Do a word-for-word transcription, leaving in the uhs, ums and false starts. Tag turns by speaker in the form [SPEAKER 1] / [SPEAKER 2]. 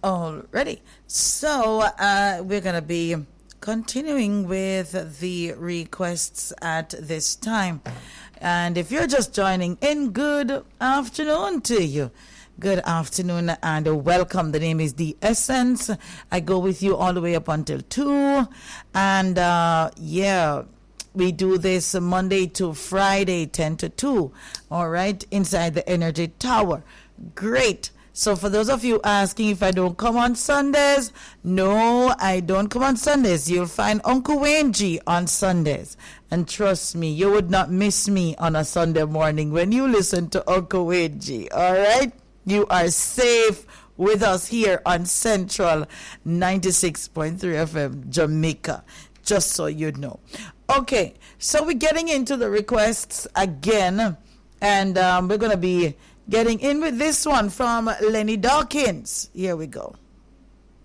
[SPEAKER 1] Already. So uh, we're going to be continuing with the requests at this time. And if you're just joining in, good afternoon to you. Good afternoon and welcome. The name is The Essence. I go with you all the way up until two. And uh, yeah, we do this Monday to Friday, ten to two. All right, inside the Energy Tower. Great. So for those of you asking if I don't come on Sundays, no, I don't come on Sundays. You'll find Uncle Wayne G on Sundays. And trust me, you would not miss me on a Sunday morning when you listen to Uncle Wayne G. All right? You are safe with us here on Central ninety-six point three F M, Jamaica. Just so you know. Okay, so we're getting into the requests again. And um, we're going to be getting in with this one from Lenny Dawkins. Here we go.